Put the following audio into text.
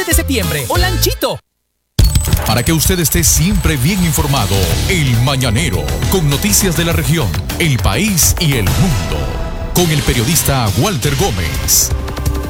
de septiembre o Lanchito. Para que usted esté siempre bien informado, El Mañanero, con noticias de la región, el país y el mundo, con el periodista Walter Gómez.